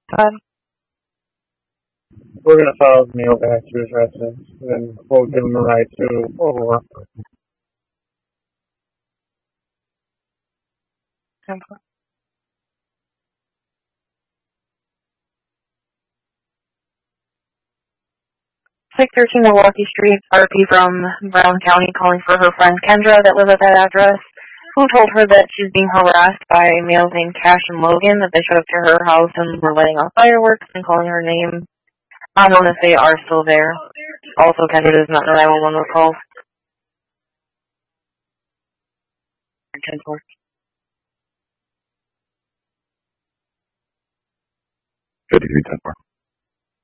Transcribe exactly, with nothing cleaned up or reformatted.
Um, We're going to follow Neil back to his residence, and we'll give him the right to overwork. six thirteen Milwaukee Street, R P from Brown County calling for her friend Kendra that lives at that address, who told her that she's being harassed by males named Cash and Logan, that they showed up to her house and were lighting off fireworks and calling her name. Unknown if they are still there. Also, Kendra does not know nine one one call. ten four. fifty-three ten four.